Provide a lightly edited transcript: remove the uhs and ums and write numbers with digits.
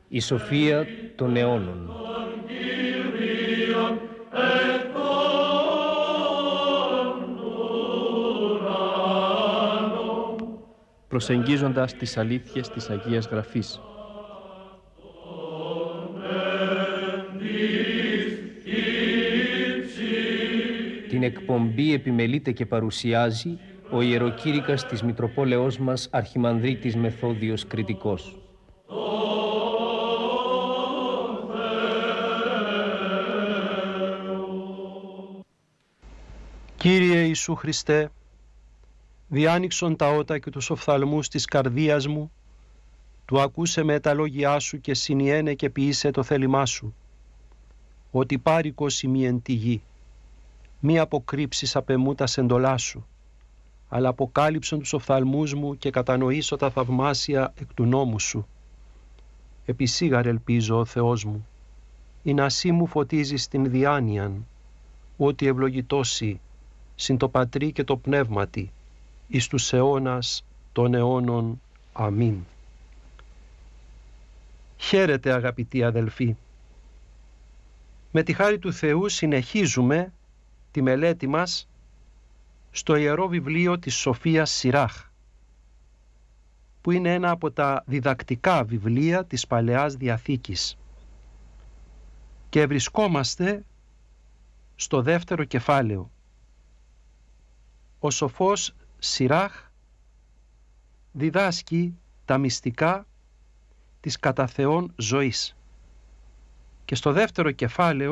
Η σοφία των αιώνων. Προσεγγίζοντας τις αλήθειες της Αγίας Γραφής. Την εκπομπή επιμελείται και παρουσιάζει ο ιεροκήρυκας της Μητροπόλεως μας Αρχιμανδρίτης Μεθόδιος Κρητικός. Κύριε Ιησού Χριστέ, διάνοιξον τα ότα και τους οφθαλμούς της καρδίας μου, του ακούσε με τα λόγια σου και συνιένε και ποιήσε το θέλημά σου, ότι πάρικος ημί εν τη γη, μη αποκρύψεις απ' εμού τα σεντολά σου, αλλά αποκάλυψον τους οφθαλμούς μου και κατανοήσω τα θαυμάσια εκ του νόμου σου. Επισήγαρ ελπίζω ο Θεός μου, ή να σύ μου φωτίζεις την διάνοιαν, ότι ευλογητώσει συν το Πατρί και το Πνεύματι, εις τους αιώνας των αιώνων. Αμήν. Χαίρετε αγαπητοί αδελφοί. Με τη χάρη του Θεού συνεχίζουμε τη μελέτη μας στο Ιερό Βιβλίο της Σοφίας Σιράχ, που είναι ένα από τα διδακτικά βιβλία της Παλαιάς Διαθήκης. Και βρισκόμαστε στο δεύτερο κεφάλαιο. Ο σοφός Σιράχ διδάσκει τα μυστικά της κατά Θεόν ζωής. Και στο δεύτερο κεφάλαιο